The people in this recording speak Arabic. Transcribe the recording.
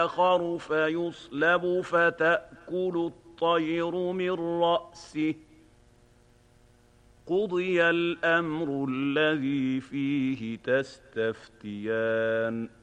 آخر فيصلب فتأكل الطير من رأسه قضي الأمر الذي فيه تستفتيان